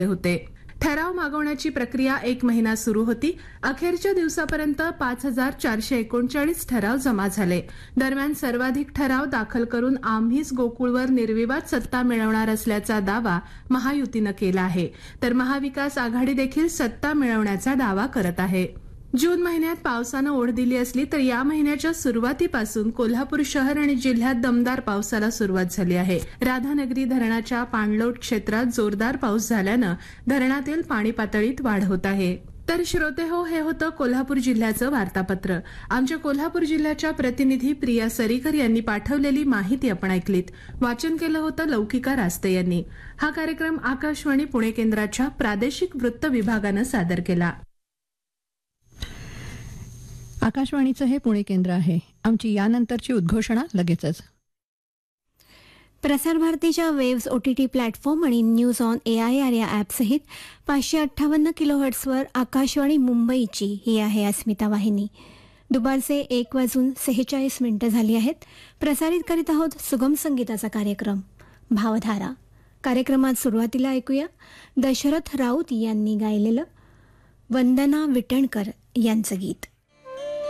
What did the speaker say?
होते. ठराव मागवण्याची प्रक्रिया 1 महिना सुरू होती. अखेरच्या दिवसापर्यंत 5,439 ठराव जमा झाले. दरम्यान सर्वाधिक ठराव दाखल करून आम्हीच गोकुळवर निर्विवाद सत्ता मिळवणार असल्याचा दावा महायुतीनं केला आहे. तर महाविकास आघाडी देखील सत्ता मिळवण्याचा दावा करत आहे. जून महिन्यात पावसानं ओढ दिली असली तर या महिन्याच्या सुरुवातीपासून कोल्हापूर शहर आणि जिल्ह्यात दमदार पावसाला सुरुवात झाली आहे. राधानगरी धरणाच्या पाणलोट क्षेत्रात जोरदार पाऊस झाल्यानं धरणातील पाणी पातळीत वाढ होत आहे. तर श्रोते हो, हे होतं कोल्हापूर जिल्ह्याचं वार्तापत्र. आमच्या कोल्हापूर जिल्ह्याच्या प्रतिनिधी प्रिया सरीकर यांनी पाठवलेली माहिती आपण ऐकलीत. वाचन केलं होतं लौकिका रास्ते यांनी. हा कार्यक्रम आकाशवाणी पुणे केंद्राच्या प्रादेशिक वृत्त विभागानं सादर केला. आकाशवाणीचं हे पुणे केंद्र आहे. आमची यानंतरची उद्घोषणा लगेचच. प्रसार भारतीच्या वेव्स OTT प्लॅटफॉर्म आणि न्यूज ऑन AIR या ॲपसहित 558 किलोहर्ट्झवर आकाशवाणी मुंबईची ही आहे अस्मिता वाहिनी. दुपारचे 1:46 झाली आहेत. प्रसारित करीत आहोत सुगम संगीताचा कार्यक्रम भावधारा. कार्यक्रमात सुरुवातीला ऐकूया दशरथ राऊत यांनी गायलेलं वंदना विटणकर यांचं गीत.